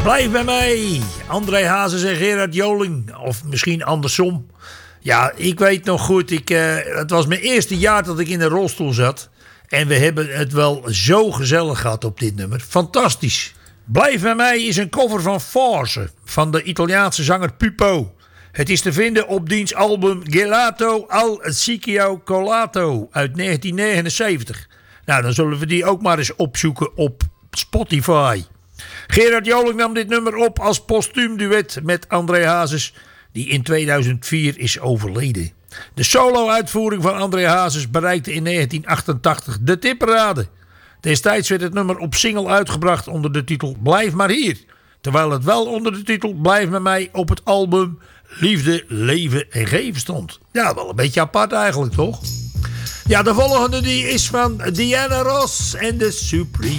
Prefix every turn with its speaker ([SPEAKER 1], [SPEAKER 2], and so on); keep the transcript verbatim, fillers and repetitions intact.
[SPEAKER 1] Blijf bij mij. André Hazes en Gerard Joling. Of misschien andersom. Ja, ik weet nog goed. Ik, uh, het was mijn eerste jaar dat ik in een rolstoel zat. En we hebben het wel zo gezellig gehad op dit nummer. Fantastisch. Blijf bij mij is een cover van Force. Van de Italiaanse zanger Pupo. Het is te vinden op diens album Gelato al Ciccio Colato uit negentien negenenzeventig. Nou, dan zullen we die ook maar eens opzoeken op Spotify. Gerard Joling nam dit nummer op als postuum duet met André Hazes, die in tweeduizend vier is overleden. De solo-uitvoering van André Hazes bereikte in negentien achtentachtig de tipparade. Destijds werd het nummer op single uitgebracht onder de titel Blijf maar hier. Terwijl het wel onder de titel Blijf met mij op het album Liefde, Leven en Geven stond. Ja, wel een beetje apart eigenlijk, toch? Ja, de volgende die is van Diana Ross en de Supreme.